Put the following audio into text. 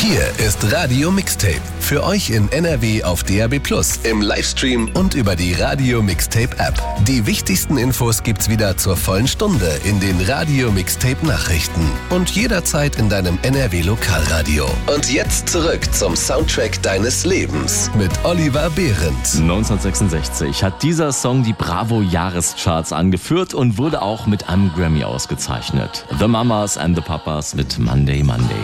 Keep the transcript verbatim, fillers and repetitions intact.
Hier ist Radio Mixtape. Für euch in N R W auf D A B plus, im Livestream und über die Radio Mixtape App. Die wichtigsten Infos gibt's wieder zur vollen Stunde in den Radio Mixtape Nachrichten und jederzeit in deinem N R W Lokalradio. Und jetzt zurück zum Soundtrack deines Lebens mit Oliver Behrendt. neunzehnhundertsechsundsechzig hat dieser Song die Bravo-Jahrescharts angeführt und wurde auch mit einem Grammy ausgezeichnet. The Mamas and the Papas mit Monday Monday.